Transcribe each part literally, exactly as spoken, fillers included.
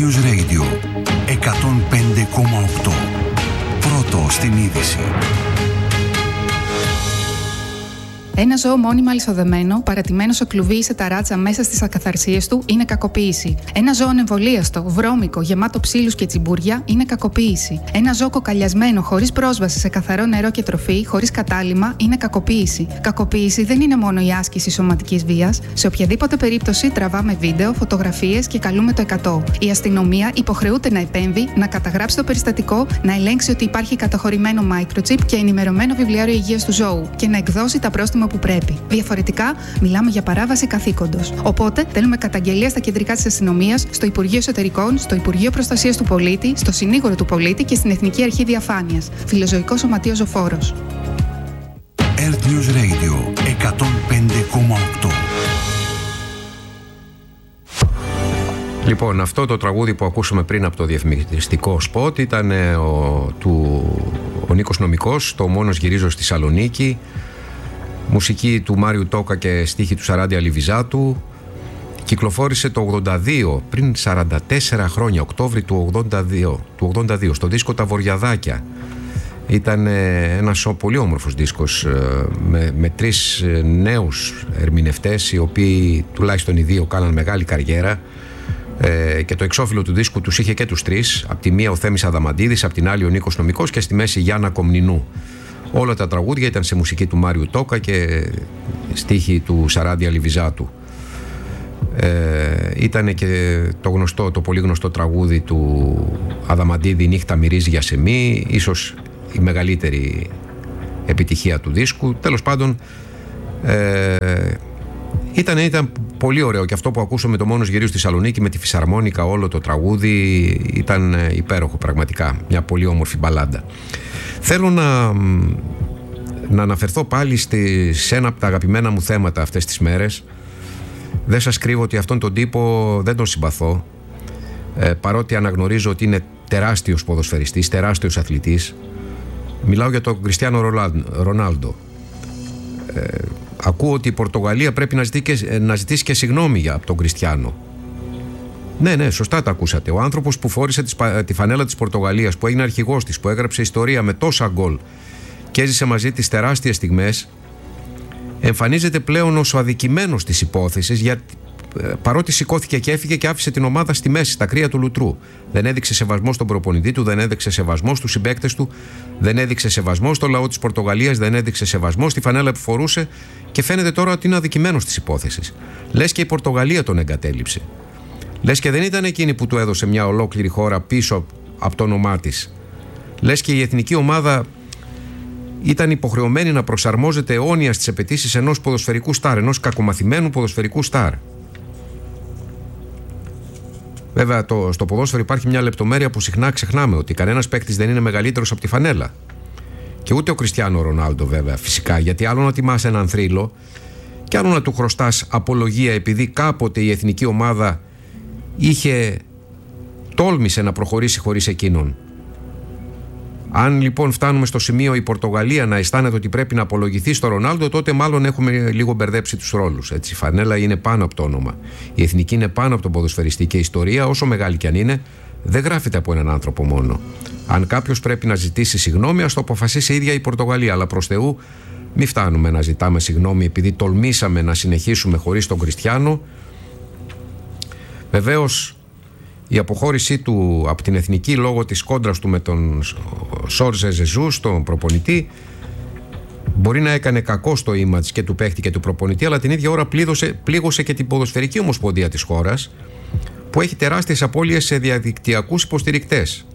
News Radio εκατόν πέντε κόμμα οκτώ. Πρώτο στην είδηση. Ένα ζώο μόνιμα αλυσοδεμένο, παρατημένο σε κλουβί ή σε ταράτσα μέσα στις ακαθαρσίες του, είναι κακοποίηση. Ένα ζώο ανεμβολίαστο, βρώμικο, γεμάτο ψήλους και τσιμπούρια, είναι κακοποίηση. Ένα ζώο κοκαλιασμένο, χωρίς πρόσβαση σε καθαρό νερό και τροφή, χωρίς κατάλυμμα, είναι κακοποίηση. Κακοποίηση δεν είναι μόνο η άσκηση σωματικής βίας. Σε οποιαδήποτε περίπτωση τραβάμε βίντεο, φωτογραφίες και καλούμε το εκατό. Η αστυνομία υποχρεούται να επέμβει, να καταγράψει το περιστατικό, να ελέγξει ότι υπάρχει καταχωρημένο microchip και ενημερωμένο βιβλιάριο υγείας του ζώου και να εκδώσει τα πρόστιμα που πρέπει. Διαφορετικά, μιλάμε για παράβαση καθήκοντος. Οπότε, θέλουμε καταγγελία στα κεντρικά της αστυνομίας, στο Υπουργείο Εσωτερικών, στο Υπουργείο Προστασίας του Πολίτη, στο Συνήγορο του Πολίτη και στην Εθνική Αρχή Διαφάνειας. Φιλοζωικό Σωματείο Ζωφόρος. Earth News Radio εκατόν πέντε κόμμα οκτώ. Λοιπόν, αυτό το τραγούδι που ακούσαμε πριν από το διαφημιστικό σποτ ήταν ο, του, ο Νίκος Νομικός, το «Μόνος γυρίζω στη Θεσσαλονίκη». Μουσική του Μάριου Τόκα και στίχη του Σαράντι Αλιβιζάτου. Κυκλοφόρησε το ογδόντα δύο, πριν σαράντα τέσσερα χρόνια, Οκτώβρη του ογδόντα δύο, του ογδόντα δύο, στο δίσκο «Τα Βοριαδάκια». Ήταν ένας πολύ όμορφος δίσκος με, με τρεις νέους ερμηνευτές, οι οποίοι τουλάχιστον οι δύο κάναν μεγάλη καριέρα, ε, και το εξώφυλλο του δίσκου τους είχε και τους τρεις. Απ' τη μία ο Θέμης Αδαμαντίδης, απ' την άλλη ο Νίκος Νομικός και στη μέση η Γιάννα Κομνηνού. Όλα τα τραγούδια ήταν σε μουσική του Μάριου Τόκα και στίχη του Σαράντι Αλιβιζάτου. Ε, ήταν και το γνωστό, το πολύ γνωστό τραγούδι του Αδαμαντίδη, «Νύχτα μυρίζει για σεμί», ίσως η μεγαλύτερη επιτυχία του δίσκου. Τέλος πάντων, ε, ήταν, ήταν πολύ ωραίο, και αυτό που ακούσαμε, το «Μόνος γυρίζω στη Θεσσαλονίκη» με τη φυσαρμόνικα, όλο το τραγούδι ήταν υπέροχο πραγματικά, μια πολύ όμορφη μπαλάντα. Θέλω να, να αναφερθώ πάλι στη, σε ένα από τα αγαπημένα μου θέματα αυτές τις μέρες. Δεν σας κρύβω ότι αυτόν τον τύπο δεν τον συμπαθώ, ε, παρότι αναγνωρίζω ότι είναι τεράστιος ποδοσφαιριστής, τεράστιος αθλητής. Μιλάω για τον Κριστιάνο Ρονάλντο. Ε, ακούω ότι η Πορτογαλία πρέπει να ζητήσει και, να ζητήσει και συγγνώμη για, από τον Κριστιάνο. Ναι, ναι, σωστά τα ακούσατε. Ο άνθρωπος που φόρησε τη φανέλα της Πορτογαλίας, που έγινε αρχηγός της, που έγραψε ιστορία με τόσα γκολ και έζησε μαζί τις τεράστιες στιγμές, εμφανίζεται πλέον ως ο αδικημένος της υπόθεσης, γιατί παρότι σηκώθηκε και έφυγε και άφησε την ομάδα στη μέση, στα κρύα του λουτρού. Δεν έδειξε σεβασμό στον προπονητή του, δεν έδειξε σεβασμό στους συμπαίκτες του, δεν έδειξε σεβασμό στο λαό της Πορτογαλίας, δεν έδειξε σεβασμό στη φανέλα που φορούσε και φαίνεται τώρα ότι είναι αδικημένος της υπόθεσης. Λες και η Πορτογαλία τον εγκατέλειψε. Λες και δεν ήταν εκείνη που του έδωσε μια ολόκληρη χώρα πίσω από το όνομά της. Λες και η εθνική ομάδα ήταν υποχρεωμένη να προσαρμόζεται αιώνια στις απαιτήσεις ενός ποδοσφαιρικού στάρ, ενός κακομαθημένου ποδοσφαιρικού στάρ. Βέβαια, το, στο ποδόσφαιρο υπάρχει μια λεπτομέρεια που συχνά ξεχνάμε, ότι κανένας παίκτης δεν είναι μεγαλύτερος από τη φανέλα. Και ούτε ο Κριστιάνο Ρονάλντο, βέβαια, φυσικά, γιατί άλλο να τιμάς έναν θρύλο και άλλο να του χρωστάς απολογία επειδή κάποτε η εθνική ομάδα είχε τόλμησε να προχωρήσει χωρίς εκείνον. Αν λοιπόν φτάνουμε στο σημείο η Πορτογαλία να αισθάνεται ότι πρέπει να απολογηθεί στο Ρονάλντο, τότε μάλλον έχουμε λίγο μπερδέψει τους ρόλους. Έτσι, η φανέλα είναι πάνω από το όνομα. Η εθνική είναι πάνω από τον ποδοσφαιριστή και η ιστορία, όσο μεγάλη κι αν είναι, δεν γράφεται από έναν άνθρωπο μόνο. Αν κάποιος πρέπει να ζητήσει συγγνώμη, ας το αποφασίσει η ίδια η Πορτογαλία. Αλλά προς Θεού, μην φτάνουμε να ζητάμε συγγνώμη επειδή τολμήσαμε να συνεχίσουμε χωρίς τον Κριστιάνο. Βεβαίως, η αποχώρησή του από την εθνική λόγω της κόντρας του με τον Σόρζε Ζεζούς, τον προπονητή, μπορεί να έκανε κακό στο image και του παίχτη και του προπονητή, αλλά την ίδια ώρα πλήγωσε, πλήγωσε και την ποδοσφαιρική ομοσπονδία της χώρας, που έχει τεράστιες απώλειες σε διαδικτυακούς υποστηρικτές.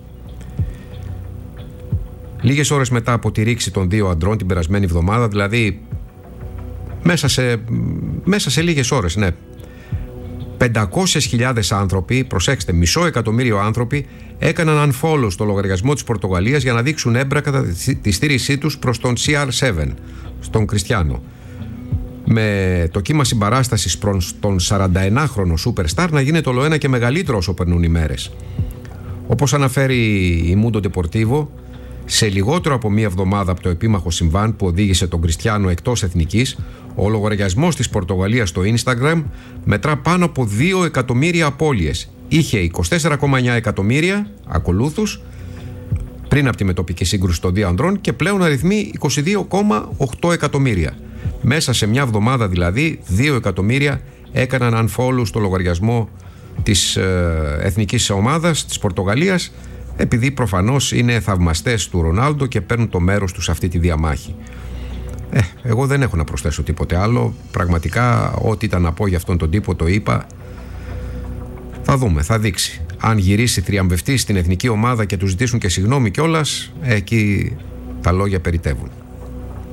Λίγες ώρες μετά από τη ρήξη των δύο αντρών την περασμένη εβδομάδα, δηλαδή μέσα σε, μέσα σε λίγες ώρες, ναι, πεντακόσιες χιλιάδες άνθρωποι, προσέξτε, μισό εκατομμύριο άνθρωποι έκαναν unfollow στο λογαριασμό της Πορτογαλίας για να δείξουν έμπρακα τη στήριξή τους προς τον σι αρ επτά, στον Κριστιάνο. Με το κύμα συμπαράστασης προς τον σαρανταενάχρονο superstar να γίνεται ολοένα και μεγαλύτερο όσο περνούν οι μέρες. Όπως αναφέρει η Mundo Deportivo, σε λιγότερο από μία εβδομάδα από το επίμαχο συμβάν που οδήγησε τον Κριστιάνο εκτός εθνικής, ο λογαριασμός της Πορτογαλίας στο Instagram μετρά πάνω από δύο εκατομμύρια απώλειες είχε είκοσι τέσσερα κόμμα εννιά εκατομμύρια ακολούθους πριν από τη μετοπική σύγκρουση των δύο ανδρών και πλέον αριθμεί είκοσι δύο κόμμα οκτώ εκατομμύρια. Μέσα σε μια εβδομάδα δηλαδή δύο εκατομμύρια έκαναν unfollow στο λογαριασμό της ε, εθνικής ομάδας της Πορτογαλίας, επειδή προφανώς είναι θαυμαστές του Ρονάλντο και παίρνουν το μέρος τους σε αυτή τη διαμάχη. Ε, εγώ δεν έχω να προσθέσω τίποτε άλλο. Πραγματικά ό,τι ήταν να πω για αυτόν τον τύπο το είπα. Θα δούμε, θα δείξει. Αν γυρίσει θριαμβευτή στην εθνική ομάδα και του ζητήσουν και συγγνώμη κιόλας, εκεί τα λόγια περιτεύουν.